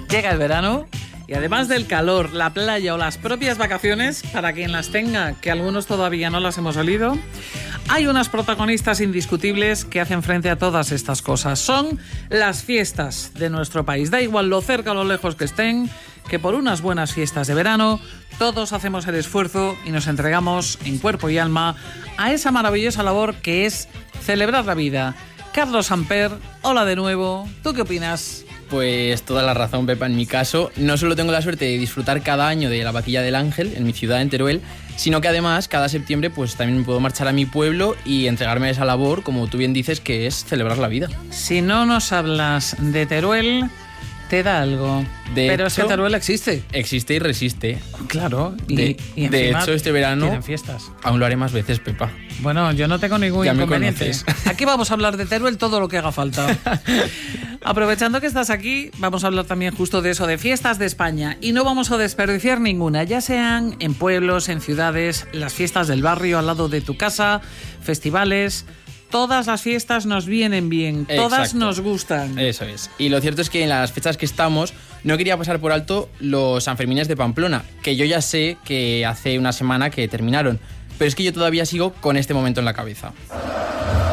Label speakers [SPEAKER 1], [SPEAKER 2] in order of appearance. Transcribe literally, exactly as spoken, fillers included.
[SPEAKER 1] Llega el verano y además del calor, la playa o las propias vacaciones, para quien las tenga, que algunos todavía no las hemos olido, hay unas protagonistas indiscutibles que hacen frente a todas estas cosas. Son las fiestas de nuestro país. Da igual lo cerca o lo lejos que estén, que por unas buenas fiestas de verano todos hacemos el esfuerzo y nos entregamos en cuerpo y alma a esa maravillosa labor que es celebrar la vida. Carlos Samper, hola de nuevo. ¿Tú qué opinas?
[SPEAKER 2] Pues toda la razón, Pepa. En mi caso, no solo tengo la suerte de disfrutar cada año de la Vaquilla del Ángel en mi ciudad, en Teruel, sino que además cada septiembre pues también puedo marchar a mi pueblo y entregarme a esa labor, como tú bien dices, que es celebrar la vida.
[SPEAKER 1] Si no nos hablas de Teruel, te da algo.
[SPEAKER 2] De
[SPEAKER 1] Pero
[SPEAKER 2] hecho,
[SPEAKER 1] es que Teruel existe.
[SPEAKER 2] Existe y resiste.
[SPEAKER 1] Claro. Y,
[SPEAKER 2] De,
[SPEAKER 1] y
[SPEAKER 2] de hecho, este verano
[SPEAKER 1] tienen fiestas.
[SPEAKER 2] Aún lo haré más veces, Pepa.
[SPEAKER 1] Bueno, yo no tengo ningún
[SPEAKER 2] Ya me
[SPEAKER 1] inconveniente.
[SPEAKER 2] conoces.
[SPEAKER 1] Aquí vamos a hablar de Teruel todo lo que haga falta. Aprovechando que estás aquí, vamos a hablar también justo de eso, de fiestas de España. Y no vamos a desperdiciar ninguna, ya sean en pueblos, en ciudades, las fiestas del barrio al lado de tu casa, festivales. Todas las fiestas nos vienen bien, todas
[SPEAKER 2] Exacto.
[SPEAKER 1] nos gustan.
[SPEAKER 2] Eso es. Y lo cierto es que en las fechas que estamos, no quería pasar por alto los Sanfermines de Pamplona, que yo ya sé que hace una semana que terminaron, pero es que yo todavía sigo con este momento en la cabeza.